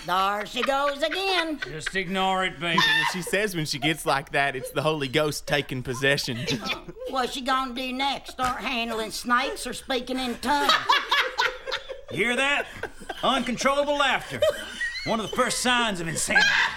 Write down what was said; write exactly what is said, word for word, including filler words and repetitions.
There she goes again. Just ignore it, baby. She says when she gets like that, it's the Holy Ghost taking possession. What's she gonna do next? Start handling snakes or speaking in tongues? You hear that? Uncontrollable laughter. One of the first signs of insanity.